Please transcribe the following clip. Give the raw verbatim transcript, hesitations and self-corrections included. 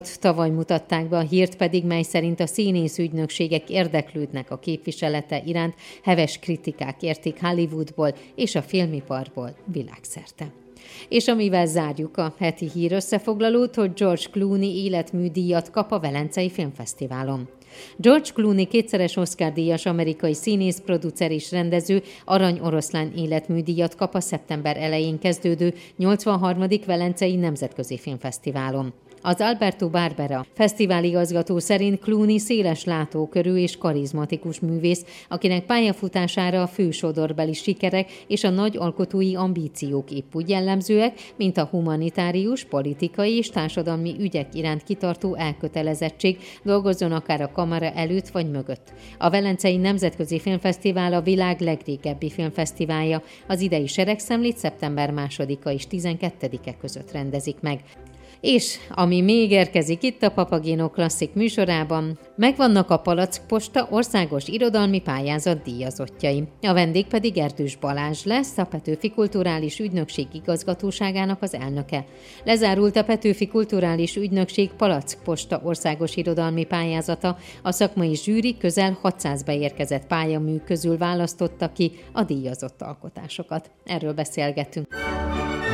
Tavaly mutatták be a hírt pedig, mely szerint a színészügynökségek érdeklődnek a képviselete iránt, heves kritikák érték Hollywoodból és a filmiparból világszerte. És amivel zárjuk a heti hír összefoglalót, hogy George Clooney életműdíjat kap a Velencei Filmfesztiválon. George Clooney kétszeres Oscar-díjas amerikai színész, producer és rendező Arany Oroszlán életműdíjat kap a szeptember elején kezdődő nyolcvanharmadik Velencei Nemzetközi Filmfesztiválon. Az Alberto Barbera fesztiváligazgató szerint Clooney széles látókörű és karizmatikus művész, akinek pályafutására a fősodorbeli sikerek és a nagy alkotói ambíciók épp úgy jellemzőek, mint a humanitárius, politikai és társadalmi ügyek iránt kitartó elkötelezettség, dolgozzon akár a kamera előtt vagy mögött. A Velencei Nemzetközi Filmfesztivál a világ legrégebbi filmfesztiválja, az idei seregszemlét szeptember másodika és tizenkettedike között rendezik meg. És ami még érkezik itt a Papagéno Klasszik műsorában, megvannak a Palackposta országos irodalmi pályázat díjazottjai. A vendég pedig Erdős Balázs lesz, a Petőfi Kulturális Ügynökség igazgatóságának az elnöke. Lezárult a Petőfi Kulturális Ügynökség Palackposta országos irodalmi pályázata, a szakmai zsűri közel hatszáz beérkezett pályamű közül választotta ki a díjazott alkotásokat. Erről beszélgetünk.